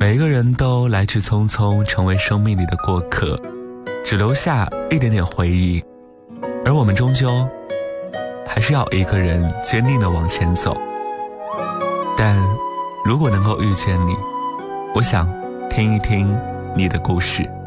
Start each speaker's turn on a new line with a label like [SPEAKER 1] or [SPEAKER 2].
[SPEAKER 1] 每一个人都来去匆匆，成为生命里的过客，只留下一点点回忆，而我们终究还是要一个人坚定地往前走。但如果能够遇见你，我想听一听你的故事。